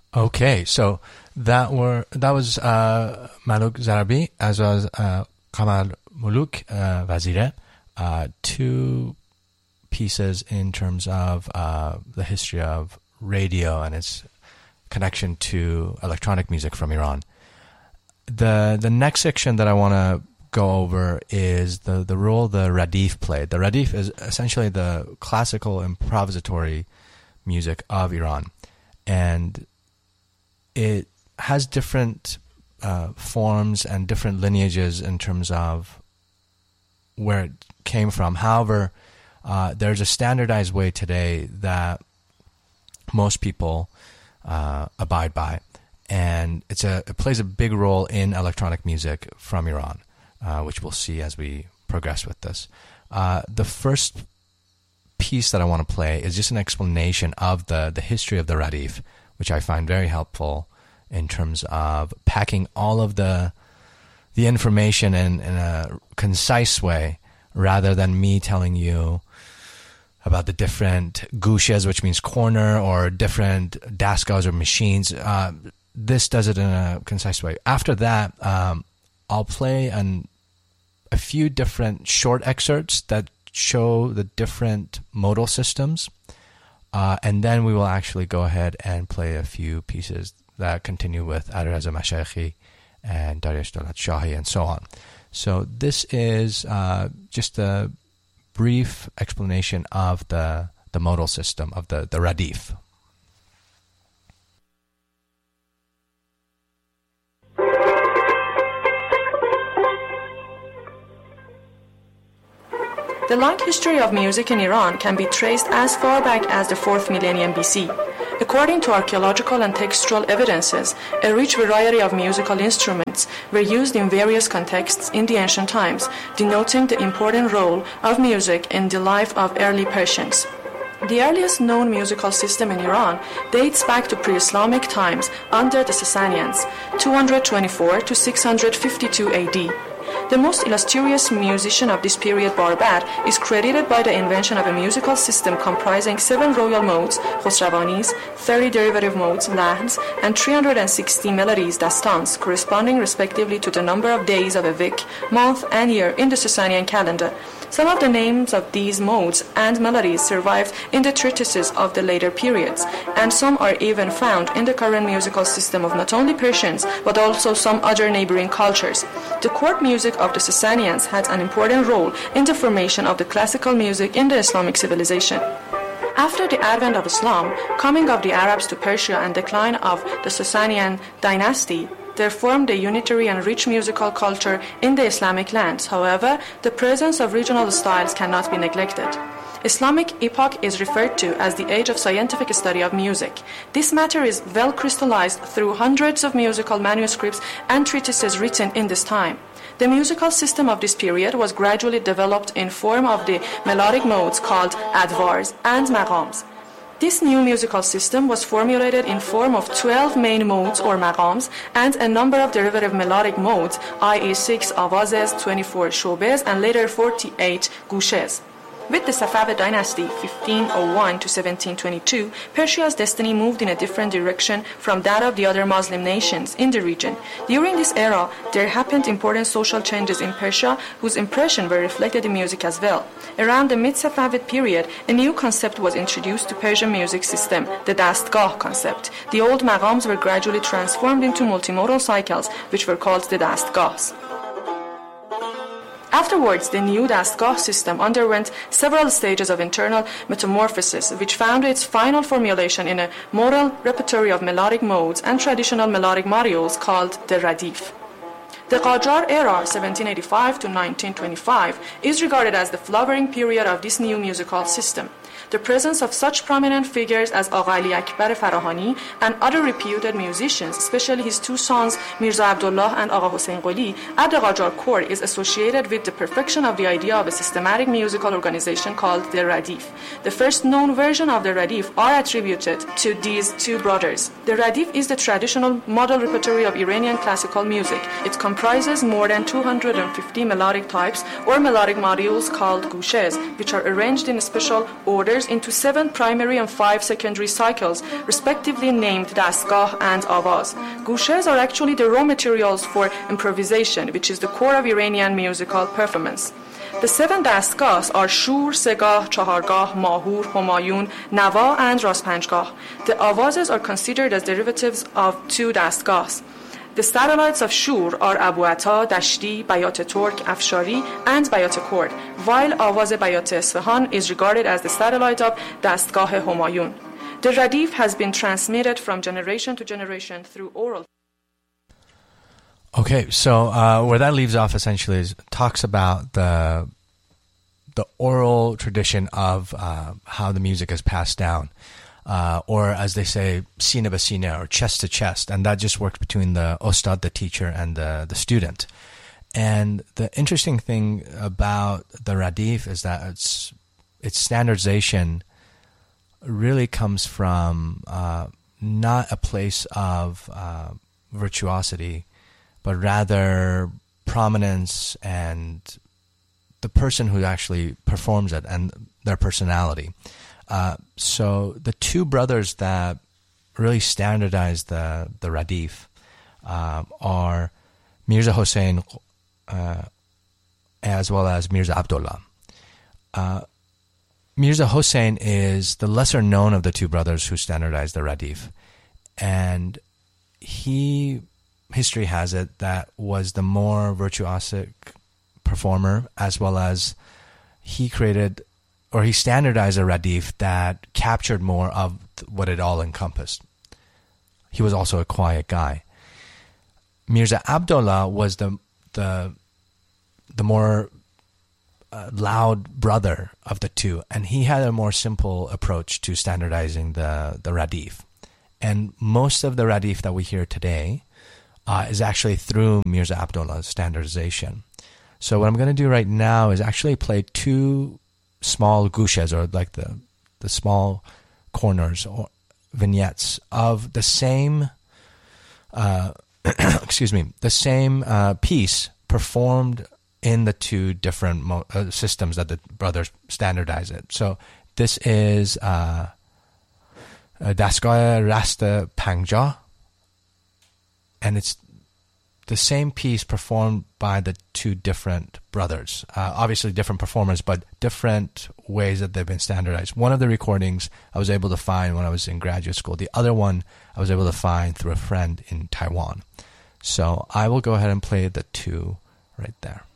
Okay, so that was Maluk Zarabi as well as Kamal Muluk Vazire, two pieces in terms of the history of radio and its connection to electronic music from Iran. The next section that I want to go over is the role the radif played. The radif is essentially the classical improvisatory music of Iran, and it has different forms and different lineages in terms of where it came from. However, there's a standardized way today that most people abide by, and it plays a big role in electronic music from Iran, which we'll see as we progress with this. The first piece that I want to play is just an explanation of the history of the radif, which I find very helpful in terms of packing all of the information in a concise way, rather than me telling you about the different gushes, which means corner, or different dasgas or machines. This does it in a concise way. After that, I'll play a few different short excerpts that show the different modal systems, and then we will actually go ahead and play a few pieces that continue with Alireza Mashayikhi and Dariush Daulat Shahi and so on. So this is just a brief explanation of the modal system of the radif. The long history of music in Iran can be traced as far back as the 4th millennium BC. According to archaeological and textual evidences, a rich variety of musical instruments were used in various contexts in the ancient times, denoting the important role of music in the life of early Persians. The earliest known musical system in Iran dates back to pre-Islamic times under the Sasanians, 224 to 652 AD. The most illustrious musician of this period, Barbad, is credited by the invention of a musical system comprising 7 royal modes, khosravanis, 30 derivative modes, lahns, and 360 melodies, dastans, corresponding respectively to the number of days of a week, month, and year in the Sasanian calendar. Some of the names of these modes and melodies survived in the treatises of the later periods, and some are even found in the current musical system of not only Persians, but also some other neighboring cultures. The court music of the Sasanians had an important role in the formation of the classical music in the Islamic civilization. After the advent of Islam, coming of the Arabs to Persia, and decline of the Sasanian dynasty, there formed a unitary and rich musical culture in the Islamic lands. However, the presence of regional styles cannot be neglected. Islamic epoch is referred to as the age of scientific study of music. This matter is well crystallized through hundreds of musical manuscripts and treatises written in this time. The musical system of this period was gradually developed in form of the melodic modes called advars and maqams. This new musical system was formulated in form of 12 main modes or maqams and a number of derivative melodic modes, i.e. 6 avazes, 24 shobes, and later 48 gushes. With the Safavid dynasty, 1501 to 1722, Persia's destiny moved in a different direction from that of the other Muslim nations in the region. During this era, there happened important social changes in Persia whose impression were reflected in music as well. Around the mid-Safavid period, a new concept was introduced to Persian music system, the dastgah concept. The old maqams were gradually transformed into multimodal cycles, which were called the dastgahs. Afterwards, the new dastgah system underwent several stages of internal metamorphosis, which found its final formulation in a modal repertory of melodic modes and traditional melodic modules called the radif. The Qajar era, 1785 to 1925, is regarded as the flowering period of this new musical system. The presence of such prominent figures as Agha Ali Akbar Farahani and other reputed musicians, especially his two sons Mirza Abdullah and Agha Hossein Qoli, at the Qajar court is associated with the perfection of the idea of a systematic musical organization called the Radif. The first known version of the Radif are attributed to these two brothers. The Radif is the traditional model repertory of Iranian classical music. It comprises more than 250 melodic types or melodic modules called gushes, which are arranged in special orders members into 7 primary and 5 secondary cycles, respectively named Dastgah and Avaz. Gushes are actually the raw materials for improvisation, which is the core of Iranian musical performance. The 7 dastgahs are Shur, Segah, Chahargah, Mahur, Humayun, Nawa, and Raspanjgah. The avazes are considered as derivatives of 2 dastgahs. The satellites of Shur are Abu Atta, Dashti, Bayat Turk, Afshari, and Bayat Kurd, while Avaz Bayat Isfahan is regarded as the satellite of Dastgah Humayun. The Radif has been transmitted from generation to generation through oral. Okay, so where that leaves off essentially is talks about the oral tradition of how the music is passed down, or as they say, sine ba sine, or chest to chest, and that just works between the ustad, the teacher, and the student. And the interesting thing about the Radif is that its standardization really comes from not a place of virtuosity, but rather prominence and the person who actually performs it and their personality. So the 2 brothers that really standardized the Radif are Mirza Hossein as well as Mirza Abdullah. Mirza Hossein is the lesser known of the 2 brothers who standardized the Radif, and history has it that was the more virtuosic performer, as well as he standardized a Radif that captured more of what it all encompassed. He was also a quiet guy. Mirza Abdullah was the more loud brother of the 2, and he had a more simple approach to standardizing the Radif. And most of the Radif that we hear today is actually through Mirza Abdullah's standardization. So what I'm going to do right now is actually play 2 small gushes, or like the small corners or vignettes of the same the same piece performed in the 2 different systems that the brothers standardize it. So this is Dastgah Rasta Pangjah, and it's the same piece performed by the 2 different brothers. Obviously different performers, but different ways that they've been standardized. One of the recordings I was able to find when I was in graduate school. The other one I was able to find through a friend in Taiwan. So I will go ahead and play the 2 right there.